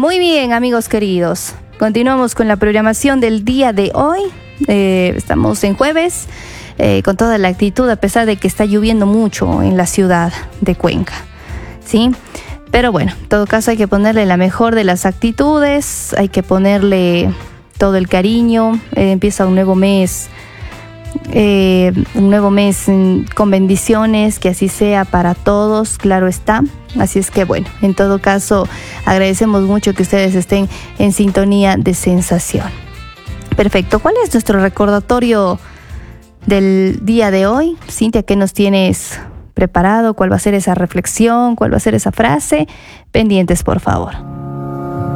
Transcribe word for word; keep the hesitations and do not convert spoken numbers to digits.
Muy bien, amigos queridos. Continuamos con la programación del día de hoy. Eh, estamos en jueves eh, con toda la actitud, a pesar de que está lloviendo mucho en la ciudad de Cuenca, ¿sí? Pero bueno, en todo caso hay que ponerle la mejor de las actitudes, hay que ponerle todo el cariño. Eh, empieza un nuevo mes, eh, un nuevo mes mm, con bendiciones, que así sea para todos, claro está. Así es que bueno, en todo caso agradecemos mucho que ustedes estén en sintonía de Sensación. Perfecto, ¿cuál es nuestro recordatorio del día de hoy? Cintia, ¿qué nos tienes preparado? ¿Cuál va a ser esa reflexión? ¿Cuál va a ser esa frase? Pendientes, por favor.